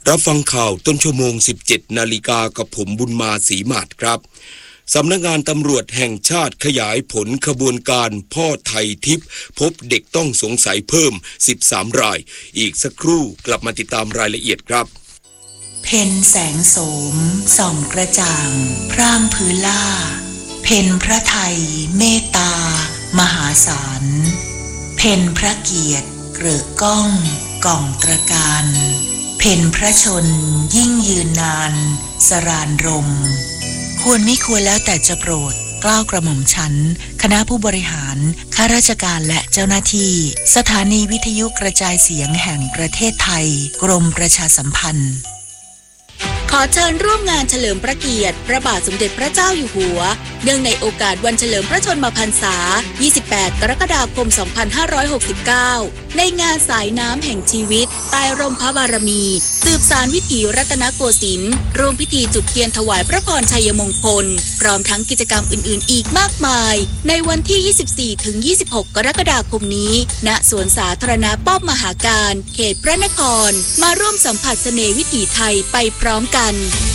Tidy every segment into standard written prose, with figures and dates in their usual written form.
รับฟังข่าวต้นชั่วโมง 17 นาฬิกากับผมบุญมาศรีมาศครับสำนักงานตำรวจแห่งชาติขยายผลขบวนการพ่อไทยทิพย์พบเด็กต้องสงสัยเพิ่ม13รายอีกสักครู่กลับมาติดตามรายละเอียดครับเพ็ญแสงโสมส่องกระจ่างพร่างพื้นล่าเพ็ญพระไทยเมตตามหาศาลเพ็ญพระเกียรติเกริกก้องก่องตระการเพ็ญพระชนยิ่งยืนนานสรานรมควรไม่ควรแล้วแต่จะโปรดเกล้ากระหม่อมชั้นคณะผู้บริหารข้าราชการและเจ้าหน้าที่สถานีวิทยุกระจายเสียงแห่งประเทศไทยกรมประชาสัมพันธ์ขอเชิญร่วมงานเฉลิมพระเกียรติพระบาทสมเด็จพระเจ้าอยู่หัวเนื่องในโอกาสวันเฉลิมพระชนมพรรษา 28 กรกฎาคม 2569 ในงานสายน้ำแห่งชีวิตใต้ร่มพระบารมีสืบสานวิถีรัตนโกสินทร์ร่วมพิธีจุดเทียนถวายพระพรชัยมงคลพร้อมทั้งกิจกรรมอื่นๆอีกมากมายในวันที่ 24-26 กรกฎาคมนี้ณสวนสาธารณะป้อมมหาการเขตพระนครมาร่วมสัมผัสเสน่ห์วิถีไทยไปพร้อมกัน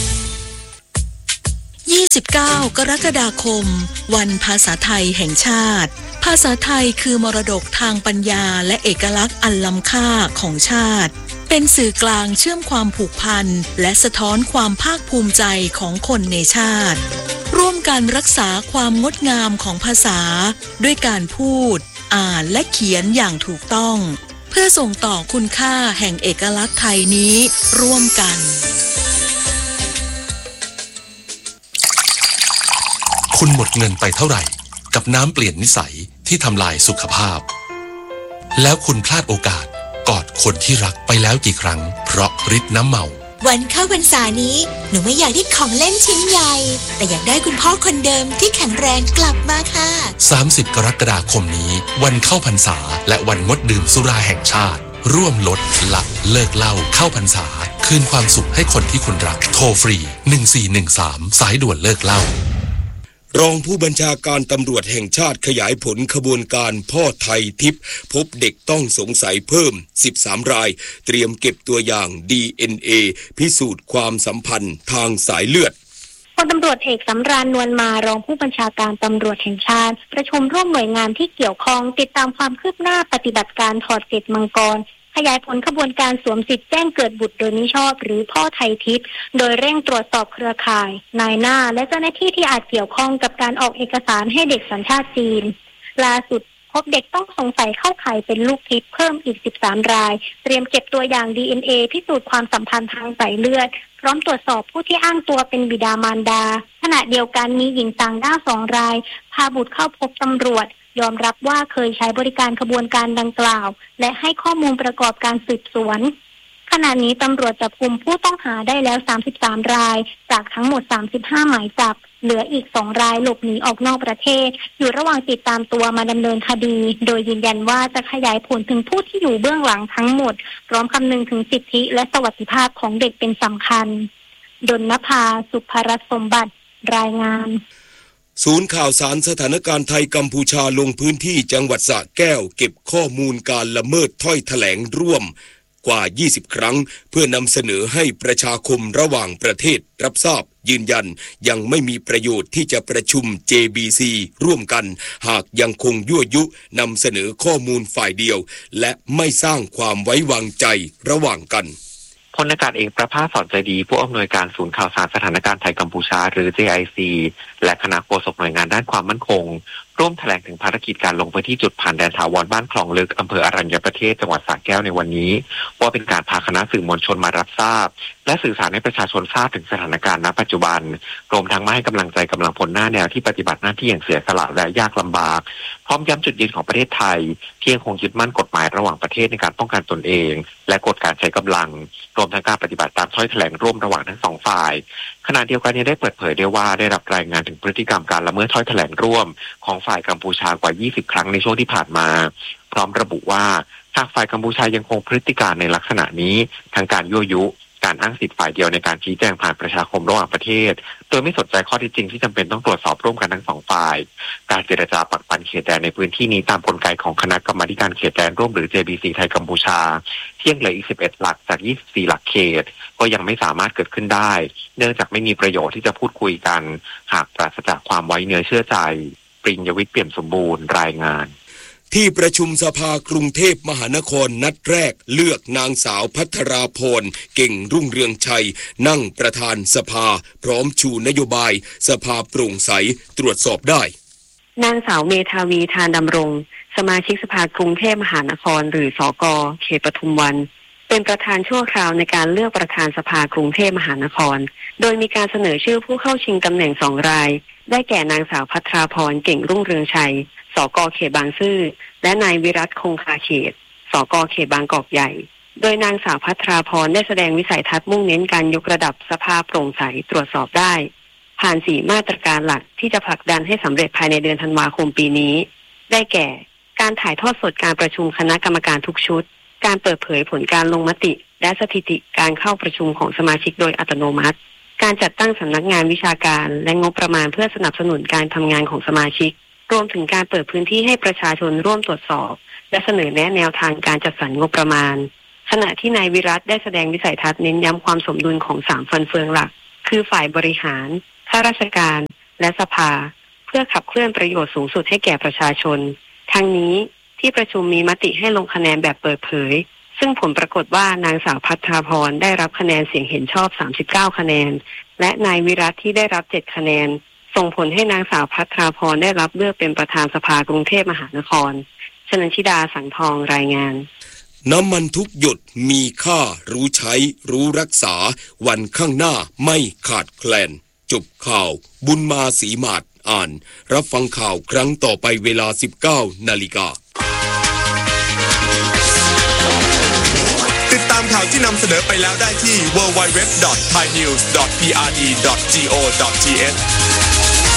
29 กรกฎาคมวันภาษาไทยแห่งชาติภาษาไทยคือมรดกทางปัญญาและเอกลักษณ์อันล้ำค่าของชาติเป็นสื่อกลางเชื่อมความผูกพันและสะท้อนความภาคภูมิใจของคนในชาติร่วมกันรักษาความงดงามของภาษาด้วยการพูดอ่านและเขียนอย่างถูกต้องเพื่อส่งต่อคุณค่าแห่งเอกลักษณ์ไทยนี้ร่วมกันคุณหมดเงินไปเท่าไหร่กับน้ำเปลี่ยนนิสัยที่ทำลายสุขภาพแล้วคุณพลาดโอกาสกอดคนที่รักไปแล้วกี่ครั้งเพราะฤทธิ์น้ำเมาวันเข้าพรรษานี้หนูไม่อยากได้ของเล่นชิ้นใหญ่แต่อยากได้คุณพ่อคนเดิมที่แข็งแรงกลับมาค่ะ 30 กรกฎาคมนี้วันเข้าพรรษาและวันงดดื่มสุราแห่งชาติร่วมลดละเลิกเหล้าเข้าพรรษาคืนความสุขให้คนที่คุณรักโทรฟรี1413สายด่วนเลิกเหล้ารองผู้บัญชาการตำรวจแห่งชาติขยายผลขบวนการพ่อไทยทิพย์พบเด็กต้องสงสัยเพิ่ม13รายเตรียมเก็บตัวอย่าง DNA พิสูจน์ความสัมพันธ์ทางสายเลือดพลตำรวจเอกสำราญนวลมารองผู้บัญชาการตำรวจแห่งชาติประชุมร่วมหน่วยงานที่เกี่ยวข้องติดตามความคืบหน้าปฏิบัติการถอดเกล็ดมังกรขยายผลขบวนการสวมสิทธิ์แจ้งเกิดบุตรโดยมิชอบหรือพ่อไทยทิพย์โดยเร่งตรวจสอบเครือข่ายนายหน้าและเจ้าหน้าที่ที่อาจเกี่ยวข้องกับการออกเอกสารให้เด็กสัญชาติจีนล่าสุดพบเด็กต้องสงสัยเข้าข่ายเป็นลูกทิพย์เพิ่มอีก13รายเตรียมเก็บตัวอย่าง DNA พิสูจน์ความสัมพันธ์ทางสายเลือดพร้อมตรวจสอบผู้ที่อ้างตัวเป็นบิดามารดาขณะเดียวกันมีหญิงต่างด้าว2รายพาบุตรเข้าพบตำรวจยอมรับว่าเคยใช้บริการขบวนการดังกล่าวและให้ข้อมูลประกอบการสืบสวนขณะนี้ตำรวจจับกุมผู้ต้องหาได้แล้ว33รายจากทั้งหมด35หมายจับเหลืออีก2รายหลบหนีออกนอกประเทศอยู่ระหว่างติดตามตัวมาดำเนินคดีโดยยืนยันว่าจะขยายผลถึงผู้ที่อยู่เบื้องหลังทั้งหมดพร้อมคำนึงถึงสิทธิและสวัสดิภาพของเด็กเป็นสำคัญดลนภาสุภรัตน์สมบัติรายงานศูนย์ข่าวสารสถานการณ์ไทยกัมพูชาลงพื้นที่จังหวัดสระแก้วเก็บข้อมูลการละเมิดถ้อยแถลงร่วมกว่า20ครั้งเพื่อนำเสนอให้ประชาคมระหว่างประเทศรับทราบยืนยันยังไม่มีประโยชน์ที่จะประชุม JBC ร่วมกันหากยังคงยั่วยุนำเสนอข้อมูลฝ่ายเดียวและไม่สร้างความไว้วางใจระหว่างกันพลอากาศเอกประภาสสอนใจดีผู้อำนวยการศูนย์ข่าวสารสถานการณ์ไทยกัมพูชาหรือ JIC และคณะโฆษกหน่วยงานด้านความมั่นคงร่วมแถลงถึงภารกิจการลงพื้นที่จุดผ่านแดนถาวรบ้านคลองลึกอำเภออรัญญประเทศจังหวัดสระแก้วในวันนี้ว่าเป็นการพาคณะสื่อมวลชนมารับทราบและสื่อสารให้ประชาชนทราบถึงสถานการณ์ณปัจจุบันรวมทั้งมาให้กำลังใจกำลังพลหน้าแนวที่ปฏิบัติหน้าที่อย่างเสียสละและยากลำบากพร้อมย้ำจุดยืนของประเทศไทยที่ยังคงยึดมั่นกฎหมายระหว่างประเทศในการป้องกันตนเองและกฎการใช้กำลังรวมทั้งการปฏิบัติตามถ้อยแถลงร่วมระหว่างทั้งสองฝ่ายขณะเดียวกันยังได้เปิดเผยได้ว่าได้รับรายงานถึงพฤติกรรมการละเมิดถ้อยแถลงร่วมของฝ่ายกัมพูชากว่า20ครั้งในช่วงที่ผ่านมาพร้อมระบุว่าหากฝ่ายกัมพูชายังคงพฤติการในลักษณะนี้ทางการยั่วยุการอ้างสิทธิ์ฝ่ายเดียวในการชี้แจงผ่านประชาคมระหว่างประเทศโดยไม่สนใจข้อเท็จจริงที่จำเป็นต้องตรวจสอบร่วมกันทั้งสองฝ่ายการเจรจาปักปันเขตแดนในพื้นที่นี้ตามกลไกของคณะกรรมาธิการเขตแดนร่วมหรือ JBC ไทยกัมพูชาที่ยังเหลืออีก11หลักจาก24หลักเขตก็ยังไม่สามารถเกิดขึ้นได้เนื่องจากไม่มีประโยชน์ที่จะพูดคุยกันหากปราศจากความไว้เนื้อเชื่อใจปริญญวิทย์เปี่ยมสมบูรณ์รายงานที่ประชุมสภากรุงเทพมหานครนัดแรกเลือกนางสาวภัทราพรเก่งรุ่งเรืองชัยนั่งประธานสภาพร้อมชูนโยบายสภาโปร่งใสตรวจสอบได้นางสาวเมธาวีทานดำรงสมาชิกสภากรุงเทพมหานครหรือสก.เขตปทุมวันเป็นประธานชั่วคราวในการเลือกประธานสภากรุงเทพมหานครโดยมีการเสนอชื่อผู้เข้าชิงตำแหน่ง2 รายได้แก่นางสาวภัทราพรเก่งรุ่งเรืองชัยสก.เขตบางซื่อและนายวิรัตคงคาเขตสก.เขตบางกอกใหญ่โดยนางสาวภัทราพรได้แสดงวิสัยทัศน์มุ่งเน้นการยกระดับสภาโปร่งใสตรวจสอบได้ผ่าน4 มาตรการหลักที่จะผลักดันให้สำเร็จภายในเดือนธันวาคมปีนี้ได้แก่การถ่ายทอดสดการประชุมคณะกรรมการทุกชุดการเปิดเผยผลการลงมติและสถิติการเข้าประชุมของสมาชิกโดยอัตโนมัติการจัดตั้งสำนักงานวิชาการและงบประมาณเพื่อสนับสนุนการทำงานของสมาชิกรวมถึงการเปิดพื้นที่ให้ประชาชนร่วมตรวจสอบและเสนอแนะแนวทางการจัดสรรงบประมาณขณะที่นายวิรัตได้แสดงวิสัยทัศน์เน้นย้ำความสมดุลของ3 ฟันเฟืองหลักคือฝ่ายบริหารข้าราชการและสภาเพื่อขับเคลื่อนประโยชน์สูงสุดให้แก่ประชาชนทั้งนี้ที่ประชุมมีมติให้ลงคะแนนแบบเปิดเผยซึ่งผลปรากฏว่านางสาวภัทราพรได้รับคะแนนเสียงเห็นชอบ39คะแนนและนายวิรัตที่ได้รับ7คะแนนส่งผลให้นางสาวภัทราพรได้รับเลือกเป็นประธานสภากรุงเทพมหานครชนันชิดาสังทองรายงานน้ำมันทุกหยดมีค่ารู้ใช้รู้รักษาวันข้างหน้าไม่ขาดแคลนจบข่าวบุญมาศรีมาศอ่านรับฟังข่าวครั้งต่อไปเวลา 19 นาฬิกาติดตามข่าวที่นำเสนอไปแล้วได้ที่ www.thainews.prd.go.th